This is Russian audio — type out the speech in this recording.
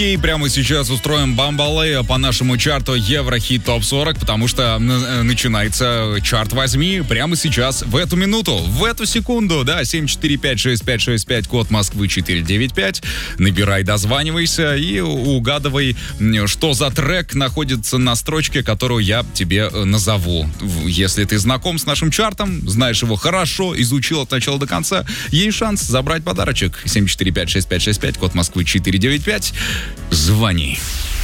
Окей, прямо сейчас устроим бамбалея по нашему чарту Еврохит Топ 40, потому что начинается чарт «Возьми» прямо сейчас, в эту минуту, в эту секунду, да, 7456565, код Москвы 495. Набирай, дозванивайся и угадывай, что за трек находится на строчке, которую я тебе назову. Если ты знаком с нашим чартом, знаешь его хорошо, изучил от начала до конца, есть шанс забрать подарочек. 7456565, код Москвы 495. Звони.